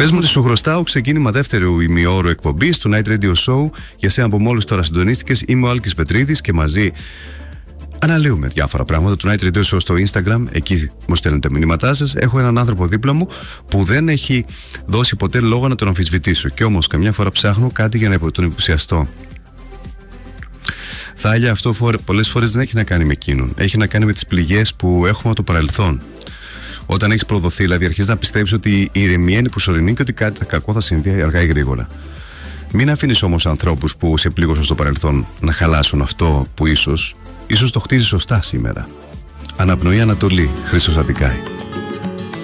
Πες μου ότι σου χρωστάω ξεκίνημα δεύτερου ημιώρου εκπομπής του Night Radio Show. Για σένα που μόλις τώρα συντονίστηκες, είμαι ο Άλκης Πετρίδης και μαζί αναλύουμε διάφορα πράγματα του Night Radio Show στο Instagram. Εκεί μου στέλνετε μηνύματά σας. Έχω έναν άνθρωπο δίπλα μου που δεν έχει δώσει ποτέ λόγο να τον αμφισβητήσω. Και όμως καμιά φορά ψάχνω κάτι για να τον υποψιαστώ. Θα έλεγα αυτό πολλές φορές δεν έχει να κάνει με εκείνον. Έχει να κάνει με τις πληγές που έχουμε από το παρελθόν. Όταν έχεις προδοθεί, δηλαδή αρχίζεις να πιστεύεις ότι η ηρεμία είναι προσωρινή και ότι κάτι κακό θα συμβεί αργά ή γρήγορα. Μην αφήνεις όμως ανθρώπους που σε πλήγωσαν στο παρελθόν να χαλάσουν αυτό που ίσως το χτίζεις σωστά σήμερα. Αναπνοή Ανατολή, Χρήστος Αττικάη.